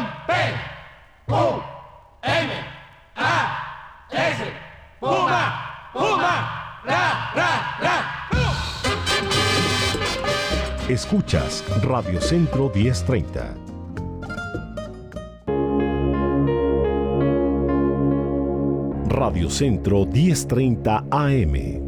P-U-M-A-S. Puma, Puma, ra, ra, ra. Escuchas Radio Centro 1030. Radio Centro 1030 AM.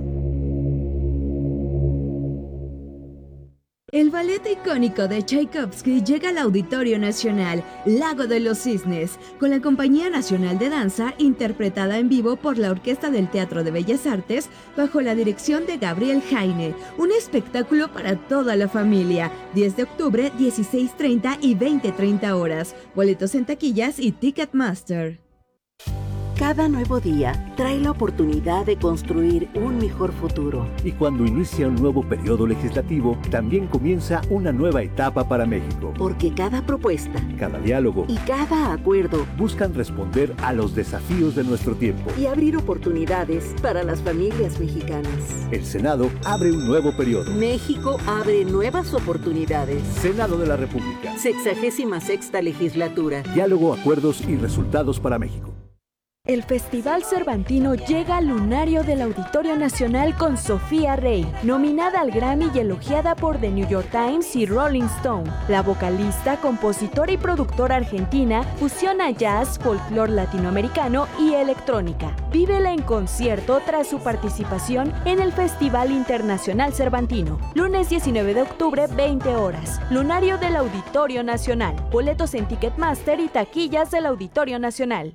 El ballet icónico de Tchaikovsky llega al Auditorio Nacional Lago de los Cisnes, con la Compañía Nacional de Danza, interpretada en vivo por la Orquesta del Teatro de Bellas Artes, bajo la dirección de Gabriel Jaine. Un espectáculo para toda la familia. 10 de octubre, 16:30 y 20:30 horas. Boletos en taquillas y Ticketmaster. Cada nuevo día trae la oportunidad de construir un mejor futuro. Y cuando inicia un nuevo periodo legislativo, también comienza una nueva etapa para México. Porque cada propuesta, cada diálogo y cada acuerdo buscan responder a los desafíos de nuestro tiempo y abrir oportunidades para las familias mexicanas. El Senado abre un nuevo periodo. México abre nuevas oportunidades. Senado de la República. 66ª legislatura. Diálogo, acuerdos y resultados para México. El Festival Cervantino llega al lunario del Auditorio Nacional con Sofía Rey, nominada al Grammy y elogiada por The New York Times y Rolling Stone. La vocalista, compositora y productora argentina fusiona jazz, folclore latinoamericano y electrónica. Vívela en concierto tras su participación en el Festival Internacional Cervantino. Lunes 19 de octubre, 20 horas. Lunario del Auditorio Nacional. Boletos en Ticketmaster y taquillas del Auditorio Nacional.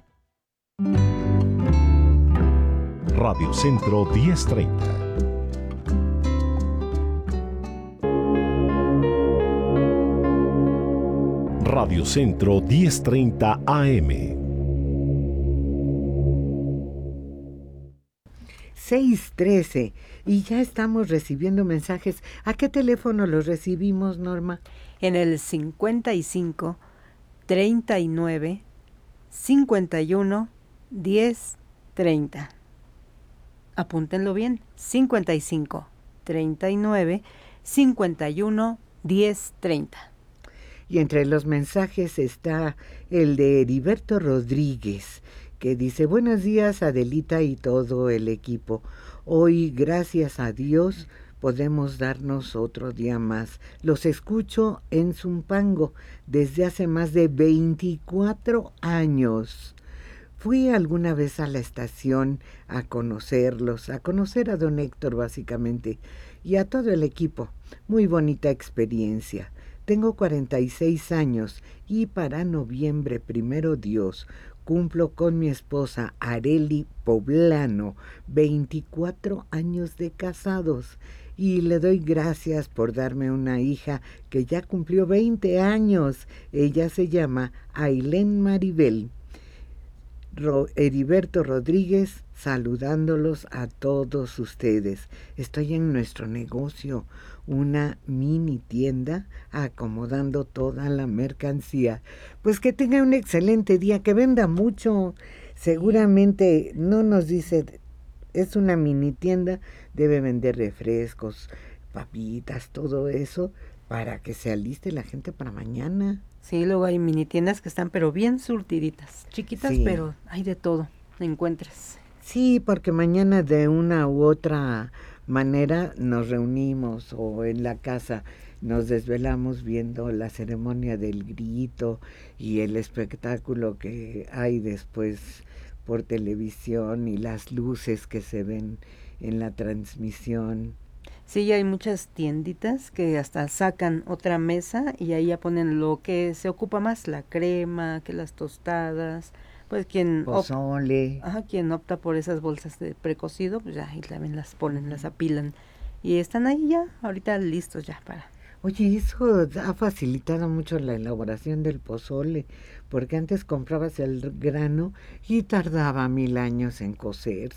Radio Centro 1030. Radio Centro 1030 AM. 6:13 y ya estamos recibiendo mensajes. ¿A qué teléfono los recibimos, Norma? En el 55 39 51 10 30. Apúntenlo bien. 55 39 51 10 30. Y entre los mensajes está el de Heriberto Rodríguez, que dice: buenos días, Adelita y todo el equipo. Hoy, gracias a Dios, podemos darnos otro día más. Los escucho en Zumpango desde hace más de 24 años. Fui alguna vez a la estación a conocerlos, a conocer a don Héctor básicamente, y a todo el equipo. Muy bonita experiencia. Tengo 46 años y para noviembre, primero Dios, cumplo con mi esposa Areli Poblano 24 años de casados. Y le doy gracias por darme una hija que ya cumplió 20 años. Ella se llama Ailén Maribel. Heriberto Rodríguez, saludándolos a todos ustedes. Estoy en nuestro negocio, una mini tienda, acomodando toda la mercancía. Pues que tenga un excelente día, que venda mucho. Seguramente no nos dice, es una mini tienda, debe vender refrescos, papitas, todo eso, para que se aliste la gente para mañana. Sí, luego hay mini tiendas que están pero bien surtiditas, chiquitas, sí, pero hay de todo, encuentras. Sí, porque mañana de una u otra manera nos reunimos o en la casa nos desvelamos viendo la ceremonia del grito y el espectáculo que hay después por televisión y las luces que se ven en la transmisión. Sí, hay muchas tienditas que hasta sacan otra mesa y ahí ya ponen lo que se ocupa más, la crema, que las tostadas, pues quien quien opta por esas bolsas de precocido, pues ya ahí también las ponen, las apilan y están ahí ya, ahorita listos ya para. Oye, eso ha facilitado mucho la elaboración del pozole, porque antes comprabas el grano y tardaba 1000 años en cocerse.